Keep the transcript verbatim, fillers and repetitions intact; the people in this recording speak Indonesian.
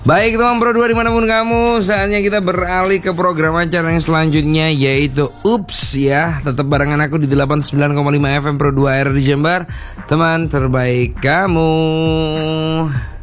Baik teman Pro dua dimanapun kamu, saatnya kita beralih ke program acara yang selanjutnya, yaitu Ups ya. Tetap barengan aku di delapan puluh sembilan koma lima F M Pro dua R di Jember, teman terbaik kamu.